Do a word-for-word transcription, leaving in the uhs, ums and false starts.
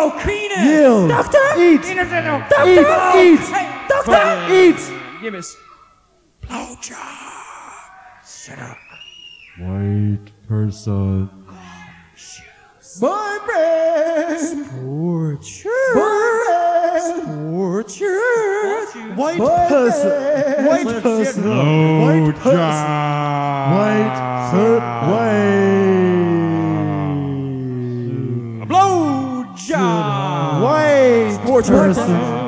Oh, penis. Yield. Doctor. Eat. Doctor. Eat. Eat. Hey, doctor. Eat. Give us. Blowjob. Shut up. White person. Boyfriend. Torture. Torture. White person. White person. White person. White per- White. Blowjob. White Torture. person.